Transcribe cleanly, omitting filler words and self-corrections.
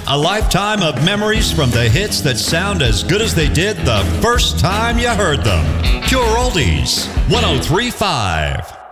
A lifetime of memories from the hits that sound as good as they did the first time you heard them. Pure Oldies, 103.5.